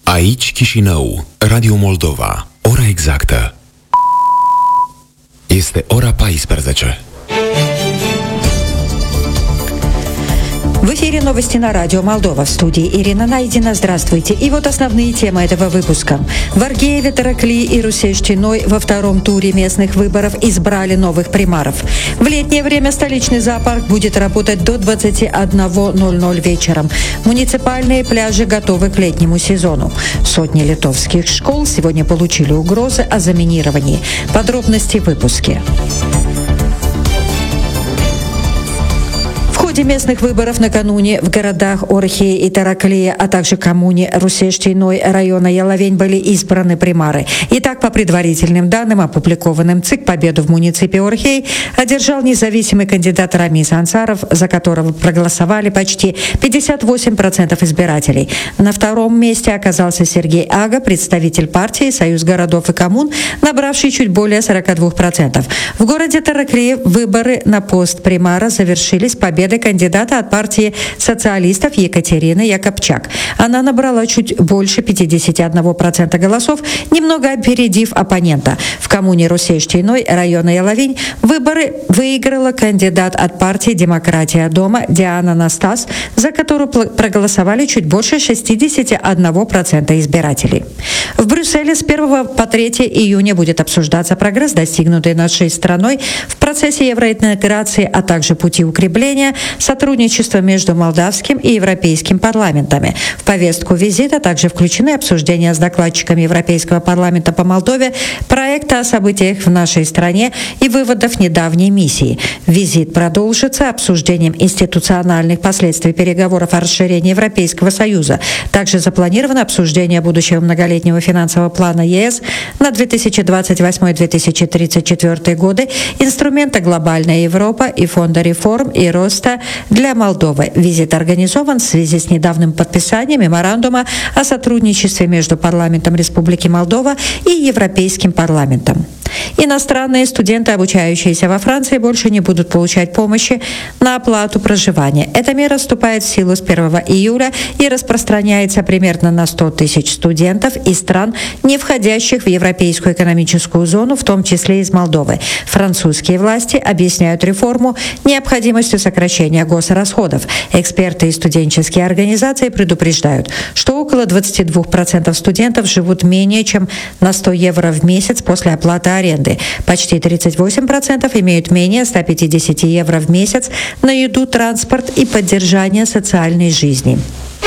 Aici Chișinău, Radio Moldova. Ora exactă este ora 14. В эфире новости на радио Молдова. В студии Ирина Найдина. Здравствуйте. И вот основные темы этого выпуска. В Аргееве, Таракли и Русе-Штиной во втором туре местных выборов избрали новых примаров. В летнее время столичный зоопарк будет работать до 21:00 вечером. Муниципальные пляжи готовы к летнему сезону. Сотни литовских школ сегодня получили угрозы о заминировании. Подробности в выпуске. В ходе местных выборов накануне в городах Орхе и Тараклия, а также коммуне Русе-Штиной района Яловень были избраны примары. Итак, по предварительным данным, опубликованным ЦИК, победу в муниципе Орхей одержал независимый кандидат Рамис Ансаров, за которого проголосовали почти 58% избирателей. На втором месте оказался Сергей Ага, представитель партии «Союз городов и коммун», набравший чуть более 42%. В городе Тараклия выборы на пост примара завершились победой кандидата от партии социалистов Екатерины Якобчак. Она набрала чуть больше 51% голосов, немного опередив оппонента. В коммуне Русе-Штиной района Яловень выборы выиграла кандидат от партии «Демократия дома» Диана Настас, за которую проголосовали чуть больше 61% избирателей. В Брюсселе с 1 по 3 июня будет обсуждаться прогресс, достигнутый нашей страной в процессе евроинтеграции, а также пути укрепления сотрудничества между молдавским и европейским парламентами. В повестку визита также включены обсуждения с докладчиками Европейского парламента по Молдове проекта о событиях в нашей стране и выводов недавней миссии. Визит продолжится обсуждением институциональных последствий переговоров о расширении Европейского Союза. Также запланировано обсуждение будущего многолетнего финансового плана ЕС на 2028-2034 годы, инструмента «Глобальная Европа» и Фонда реформ и роста для Молдовы. Визит организован в связи с недавним подписанием меморандума о сотрудничестве между парламентом Республики Молдова и Европейским парламентом. Иностранные студенты, обучающиеся во Франции, больше не будут получать помощи на оплату проживания. Эта мера вступает в силу с 1 июля и распространяется примерно на 100 тысяч студентов из стран, не входящих в Европейскую экономическую зону, в том числе из Молдовы. Французские власти объясняют реформу необходимостью сокращения госрасходов. Эксперты и студенческие организации предупреждают, что около 22% студентов живут менее чем на 100 евро в месяц после оплаты аренды. Почти 38% имеют менее 150 евро в месяц на еду, транспорт и поддержание социальной жизни.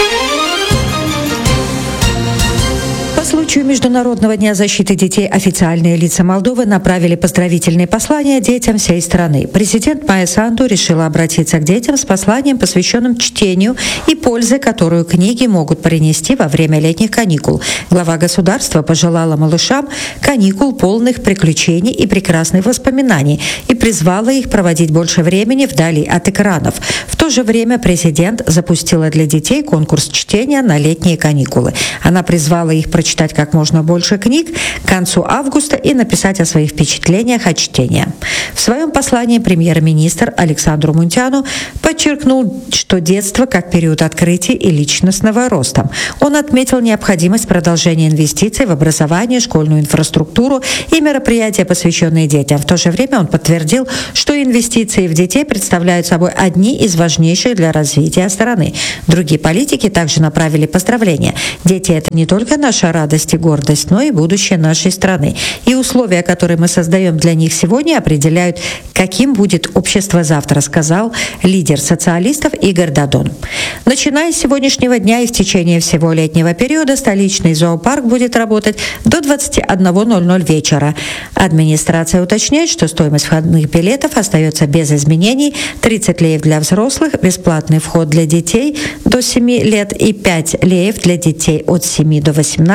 По случаю Международного дня защиты детей официальные лица Молдовы направили поздравительные послания детям всей страны. Президент Майя Санду решила обратиться к детям с посланием, посвященным чтению и пользе, которую книги могут принести во время летних каникул. Глава государства пожелала малышам каникул, полных приключений и прекрасных воспоминаний, и призвала их проводить больше времени вдали от экранов. В то же время президент запустила для детей конкурс чтения на летние каникулы. Она призвала их прочитать как можно больше книг к концу августа и написать о своих впечатлениях от чтения. В своем послании премьер-министр Александру Мунтяну подчеркнул, что детство как период открытия и личностного роста. Он отметил необходимость продолжения инвестиций в образование, школьную инфраструктуру и мероприятия, посвященные детям. В то же время он подтвердил, что инвестиции в детей представляют собой одни из важнейших для развития страны. Другие политики также направили поздравления. Дети — это не только наша радость и гордость, но и будущее нашей страны. И условия, которые мы создаем для них сегодня, определяют, каким будет общество завтра, сказал лидер социалистов Игорь Дадон. Начиная с сегодняшнего дня и в течение всего летнего периода столичный зоопарк будет работать до 21:00 вечера. Администрация уточняет, что стоимость входных билетов остается без изменений: 30 леев для взрослых, бесплатный вход для детей до 7 лет и 5 леев для детей от 7 до 18 лет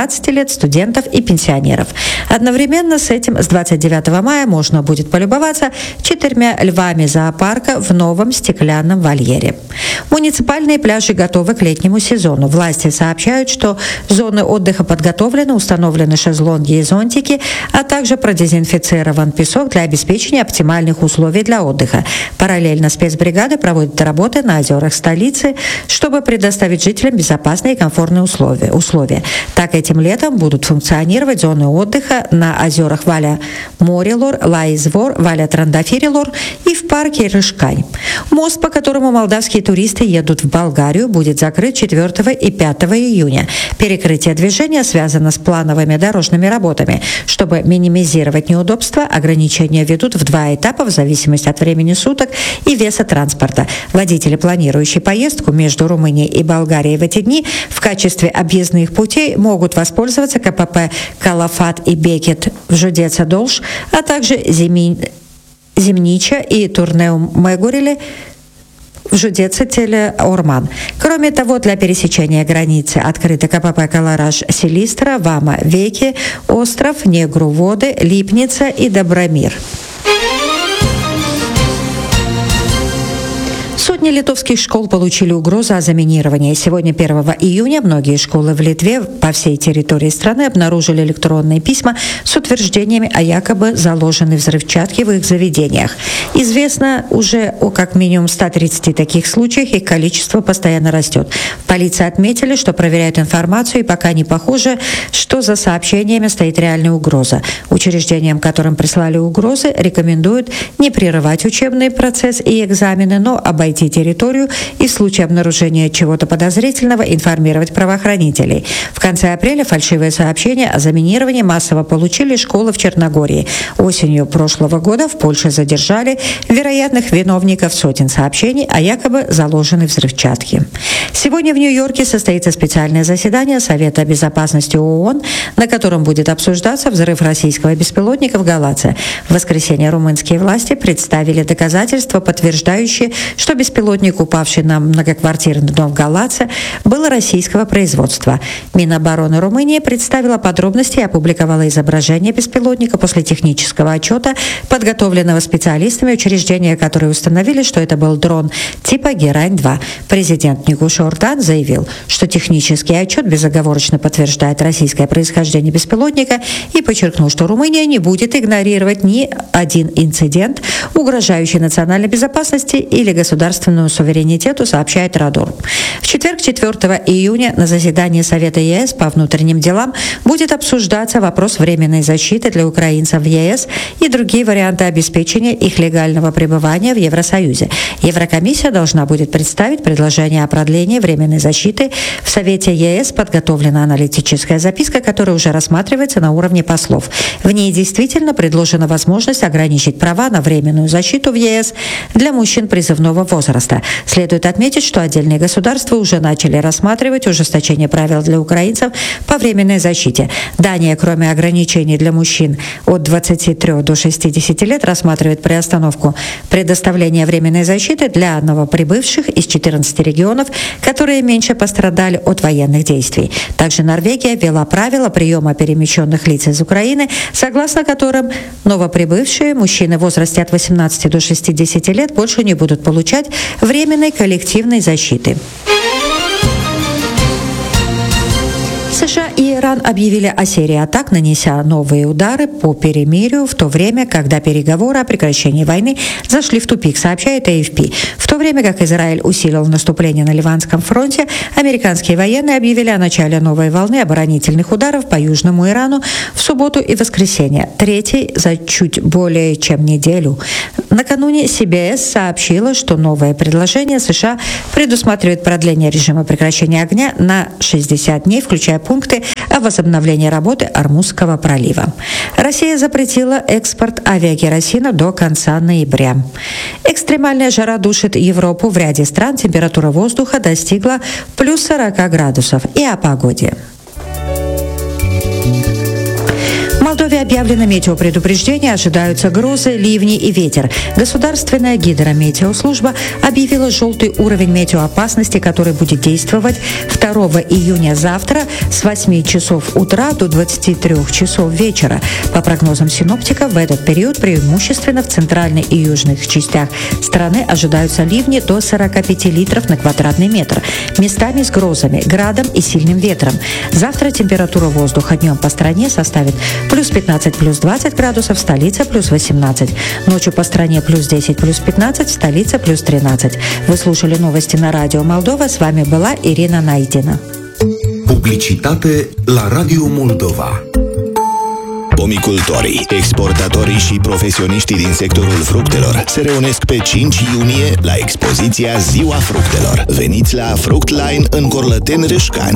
бесед, студентов и пенсионеров. Одновременно с этим с 29 мая можно будет полюбоваться 4 львами зоопарка в новом стеклянном вольере. Муниципальные пляжи готовы к летнему сезону. Власти сообщают, что зоны отдыха подготовлены, установлены шезлонги и зонтики, а также продезинфицирован песок для обеспечения оптимальных условий для отдыха. Параллельно спецбригады проводят работы на озерах столицы, чтобы предоставить жителям безопасные и комфортные условия. Так, этим летом будут функционировать зоны отдыха на озерах Валя Морилор, Лаизвор, Валя Трандафирилор и в парке Рыжкань. Мост, по которому молдавские туристы едут в Болгарию, будет закрыт 4 и 5 июня. Перекрытие движения связано с плановыми дорожными работами. Чтобы минимизировать неудобства, ограничения ведут в 2 этапа в зависимости от времени суток и веса транспорта. Водители, планирующие поездку между Румынией и Болгарией в эти дни, в качестве объездных путей могут воспользоваться КПП Калафат и Бекет в Жудеца-Долж, а также Земнича и Турнеу-Мегурили в Жудеца-Теле-Орман. Кроме того, для пересечения границы открыты КПП Калараш-Селистра, Вама-Веки, Остров, Негру-Воды, Липница и Добромир. Сотни литовских школ получили угрозу о заминировании. Сегодня, 1 июня, многие школы в Литве по всей территории страны обнаружили электронные письма с утверждениями о якобы заложенной взрывчатке в их заведениях. Известно уже о как минимум 130 таких случаях, их количество постоянно растет. В полиции отметили, что проверяют информацию, и пока не похоже, что за сообщениями стоит реальная угроза. Учреждениям, которым прислали угрозы, рекомендуют не прерывать учебный процесс и экзамены, но обойти территорию и в случае обнаружения чего-то подозрительного информировать правоохранителей. В конце апреля фальшивые сообщения о заминировании массово получили школы в Черногории. Осенью прошлого года в Польше задержали вероятных виновников сотен сообщений о якобы заложенной взрывчатке. Сегодня в Нью-Йорке состоится специальное заседание Совета безопасности ООН, на котором будет обсуждаться взрыв российского беспилотника в Галаце. В воскресенье румынские власти представили доказательства, подтверждающие, что беспилотник, упавший на многоквартирный дом в Галаце, был российского производства. Минобороны Румынии представила подробности и опубликовала изображение беспилотника после технического отчета, подготовленного специалистами учреждения, которые установили, что это был дрон типа Герань-2. Президент Никуш Ордан заявил, что технический отчет безоговорочно подтверждает российское происхождение беспилотника и подчеркнул, что Румыния не будет игнорировать ни один инцидент, угрожающий национальной безопасности или государственному суверенитету, сообщает Радор. В четверг, 4 июня, на заседании Совета ЕС по внутренним делам будет обсуждаться вопрос временной защиты для украинцев в ЕС и другие варианты обеспечения их легального пребывания в Евросоюзе. Еврокомиссия должна будет представить предложение о продлении временной защиты. В Совете ЕС подготовлена аналитическая записка, которая уже рассматривается на уровне послов. В ней действительно предложена возможность ограничить права на временную защиту в ЕС для мужчин призывного возраста. Следует отметить, что отдельные государства уже начали рассматривать ужесточение правил для украинцев по временной защите. Дания, кроме ограничений для мужчин от 23 до 60 лет, рассматривает приостановку предоставления временной защиты для новоприбывших из 14 регионов, которые меньше пострадали от военных действий. Также Норвегия ввела правила приема перемещенных лиц из Украины, согласно которым новоприбывшие мужчины в возрасте от 18 до 60 лет больше не будут получать временной коллективной защиты. США и Иран объявили о серии атак, нанеся новые удары по перемирию, в то время, когда переговоры о прекращении войны зашли в тупик, сообщает AFP. В то время как Израиль усилил наступление на Ливанском фронте, американские военные объявили о начале новой волны оборонительных ударов по Южному Ирану в субботу и воскресенье, третий за чуть более чем неделю. Накануне CBS сообщила, что новое предложение США предусматривает продление режима прекращения огня на 60 дней, включая пункты о возобновлении работы Ормузского пролива. Россия запретила экспорт авиакеросина до конца ноября. Экстремальная жара душит Европу. В ряде стран температура воздуха достигла плюс 40 градусов. И о погоде. Молдове объявлено метеопредупреждение, ожидаются грозы, ливни и ветер. Государственная гидрометеослужба объявила желтый уровень метеоопасности, который будет действовать 2 июня завтра с 8 часов утра до 23 часов вечера. По прогнозам синоптиков, в этот период преимущественно в центральной и южных частях страны ожидаются ливни до 45 литров на квадратный метр, местами с грозами, градом и сильным ветром. Завтра температура воздуха днем по стране составит плюс 15, плюс 20 градусов, столица плюс 18. Ночью по стране плюс 10, плюс 15, столица плюс 13. Вы слушали новости на Радио Молдова. С вами была Ирина Найдина. Publicitate la Radio Moldova. Pomicultorii, exportatorii și profesioniștii din sectorul fructelor se reunesc pe 5 iunie la expoziția Ziua Fructelor. Veniți la Fructline în Corlăteni Râșcani.